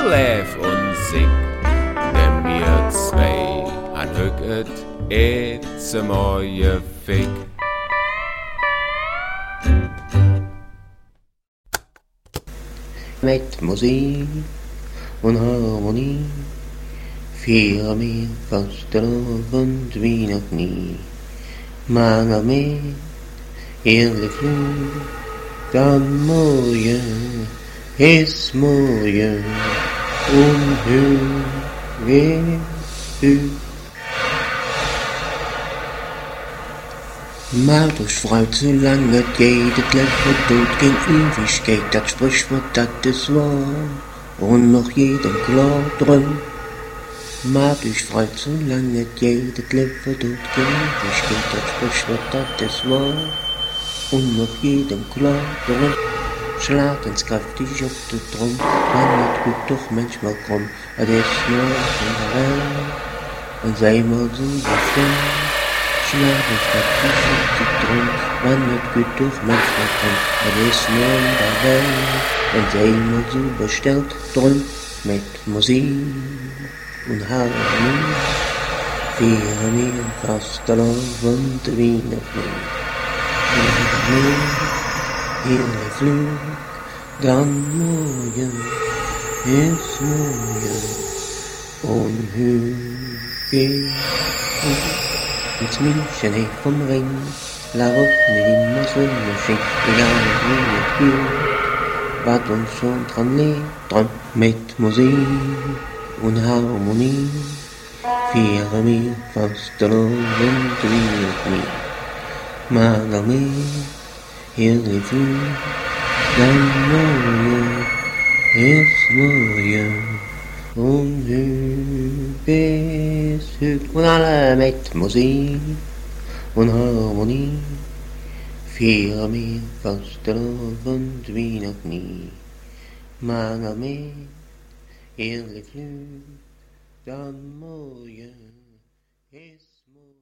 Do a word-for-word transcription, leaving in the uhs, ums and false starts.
Läf und sing, denn wir zwei han hück et etze mooie fik. Met muziek en harmonie vieren wir vastelavond wie nog nie. Maar nog meer eerlijk vloed, dan mooie is mooie onheus weer u. Maar dus fruit zolang het geht, het leven dood geen Ewigkeit, dat Sprichwort dat is wahr, und noch jedem klar drum. Maar dus fruit zolang het geht, het leven dood geen Ewigkeit, dat Sprichwort dat is wahr, und noch jedem klar drum. Slaat eens krachtig op de trom, maar het goed toch manchmal krom, het is nooit van de wijn, en zij maar zo bevrijd. Slaat eens krachtig op de trom, maar het goed toch manchmal krom, het is nooit van de wijn, en zij maar zo besteld drum, met muziek en harmonie, vieren wir vastelavond wie nog nie. Nog meer hele vloed, dan mooie is mooie onheugig. Het München heeft vom Ring, waarop nu immer Sonnenschein, egal wie het geht, wat ons schon dran lebt, dran mit Musik und Harmonie, vieren wir vastelavond wie nog nie. Maar nog meer hele vloed, dan mooie is mooie onheugig. En alle met muziek en harmonie vieren wir vastelavond wie nog nie. Maar nog meer eerlijk vloed, dan mooie is mooie.